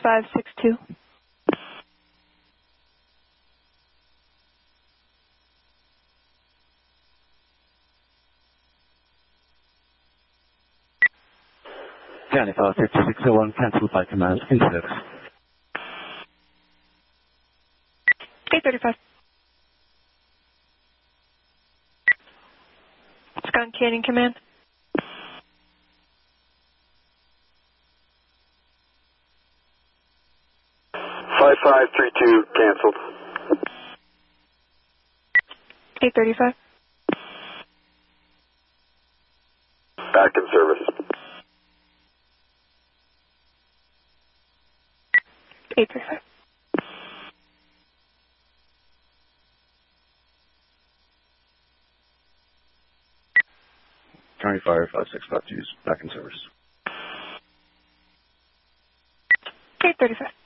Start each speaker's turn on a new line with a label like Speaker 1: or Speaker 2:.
Speaker 1: 6562.
Speaker 2: County File 5601, cancelled by command in service.
Speaker 1: 835. Scott Canyon Command.
Speaker 3: Five 5532 canceled.
Speaker 1: 835.
Speaker 3: Back in service.
Speaker 1: 835.
Speaker 2: County Fire 5652 is back in service.
Speaker 1: 835.